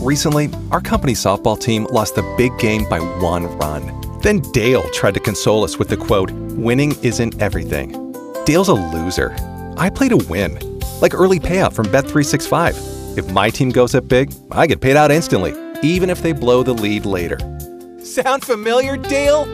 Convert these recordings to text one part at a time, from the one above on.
Recently, our company's softball team lost the big game by 1 run. Then Dale tried to console us with the quote, "Winning isn't everything." Dale's a loser. I play to win, like early payout from Bet365. If my team goes up big, I get paid out instantly, even if they blow the lead later. Sound familiar, Dale?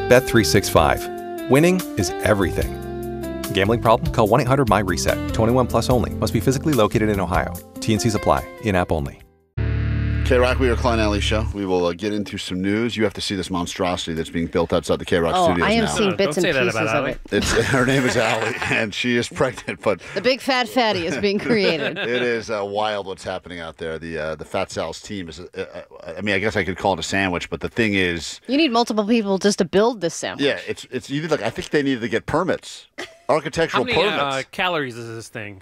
Bet365. Winning is everything. Gambling problem? Call 1-800-MY-RESET. 21 plus only. Must be physically located in Ohio. T&Cs apply. In-app only. K-Rock, we are Klein Alley Show. We will get into some news. You have to see this monstrosity that's being built outside the K-Rock studios now. I am seeing bits and pieces of it. Her name is Allie, and she is pregnant. But the big fat fatty is being created. It is wild what's happening out there. The Fat Sal's team is, I mean, I guess I could call it a sandwich, but the thing is... You need multiple people just to build this sandwich. Yeah, you need, I think they needed to get permits. Architectural permits. How many calories is this thing?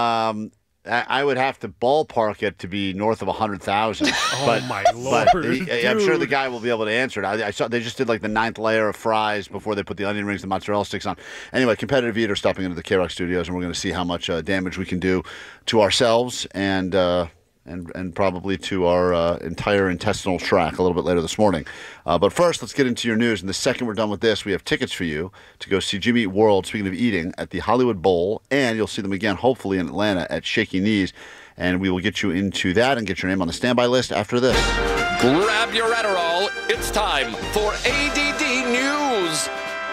I would have to ballpark it to be north of 100,000. Oh, my Lord. But I'm sure the guy will be able to answer it. I saw they just did like the 9th layer of fries before they put the onion rings, the mozzarella sticks on. Anyway, Competitive Eater stopping into the K-Rock studios, and we're going to see how much damage we can do to ourselves and probably to our entire intestinal tract a little bit later this morning. But first, let's get into your news. And the second we're done with this, we have tickets for you to go see Jimmy Eat World, speaking of eating, at the Hollywood Bowl. And you'll see them again, hopefully, in Atlanta at Shaky Knees. And we will get you into that and get your name on the standby list after this. Grab your Adderall. It's time for ADD News.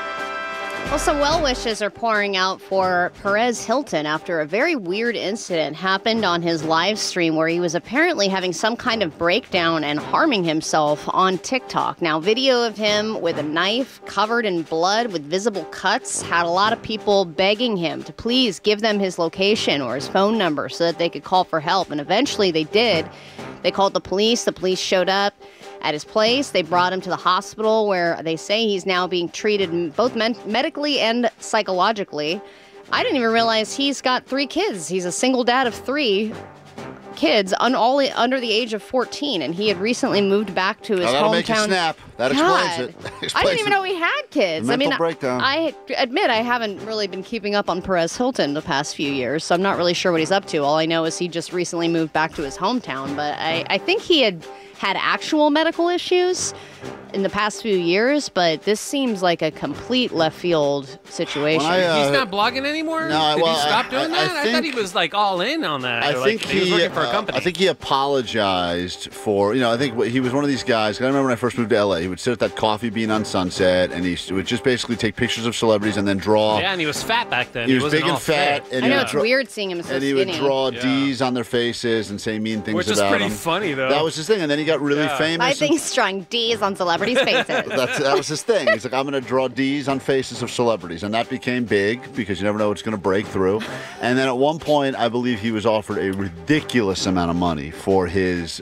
Well, some well wishes are pouring out for Perez Hilton after a very weird incident happened on his live stream where he was apparently having some kind of breakdown and harming himself on TikTok. Now, video of him with a knife covered in blood with visible cuts had a lot of people begging him to please give them his location or his phone number so that they could call for help. And eventually they did. They called the police. The police showed up at his place. They brought him to the hospital where they say he's now being treated both medically and psychologically. I didn't even realize he's got 3 kids. He's a single dad of 3 kids, all under the age of 14, and he had recently moved back to his that'll hometown. Make you snap. That explains it. I didn't even know he had kids. Mental breakdown. I admit I haven't really been keeping up on Perez Hilton the past few years, so I'm not really sure what he's up to. All I know is he just recently moved back to his hometown, but I think he had actual medical issues in the past few years, but this seems like a complete left field situation. He's not blogging anymore? No, Did he stop doing that? I thought he was like all in on that. I think he was working for a company. I think he apologized for, I think he was one of these guys. I remember when I first moved to LA, he would sit at that coffee bean on Sunset, and he would just basically take pictures of celebrities and then draw. Yeah, and he was fat back then. He was big and fat. And I know it's weird seeing him so skinny. And he would draw D's on their faces and say mean things about them. Which is pretty funny, though. That was his thing, and then he got really famous. I think he's drawing D's on celebrities' faces. That was his thing. He's like, I'm going to draw D's on faces of celebrities. And that became big because you never know what's going to break through. And then at one point, I believe he was offered a ridiculous amount of money for his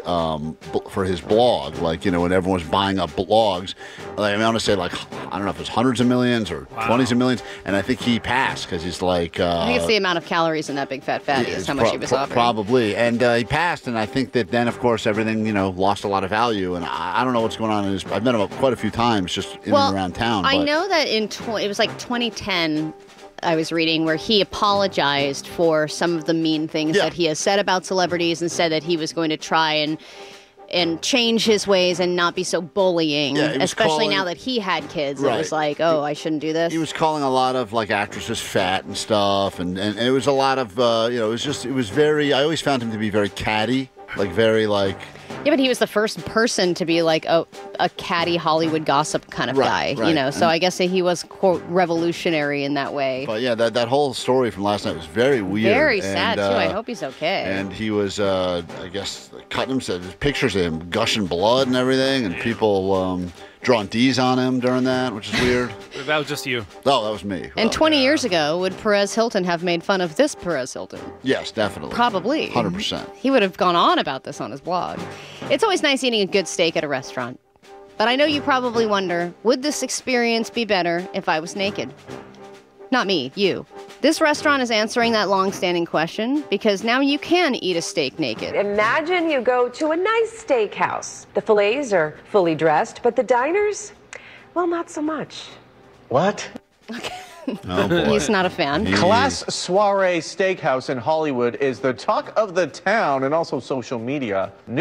blog. Like, when everyone was buying up blogs. Like, I want to say, like, I don't know if it's hundreds of millions or 20s of millions. And I think he passed because he's like... I think it's the amount of calories in that big fat fatty is how much he was offering. Probably. And he passed. And I think that then, of course, everything, lost a lot of value. And I don't know what's going on in his... I've met him quite a few times just in and around town. I know that it was like 2010, I was reading, where he apologized for some of the mean things that he has said about celebrities and said that he was going to try and change his ways and not be so bullying, especially now that he had kids. Right. It was like, I shouldn't do this. He was calling a lot of like actresses fat and stuff, and it was a lot of it was very. I always found him to be very catty, like very like. Yeah, but he was the first person to be like a catty Hollywood gossip kind of guy, So I guess he was, quote, revolutionary in that way. But yeah, that whole story from last night was very weird. Very sad, too. I hope he's okay. And he was, I guess, cutting himself, pictures of him gushing blood and everything, and people drawing D's on him during that, which is weird. That was just you. Oh, that was me. And 20 years ago, would Perez Hilton have made fun of this Perez Hilton? Yes, definitely. Probably. 100%. He would have gone on about this on his blog. It's always nice eating a good steak at a restaurant. But I know you probably wonder, would this experience be better if I was naked? Not me, you. This restaurant is answering that long-standing question because now you can eat a steak naked. Imagine you go to a nice steakhouse. The fillets are fully dressed, but the diners, well, not so much. What? Oh, boy. He's not a fan. Class Soiree Steakhouse in Hollywood is the talk of the town and also social media.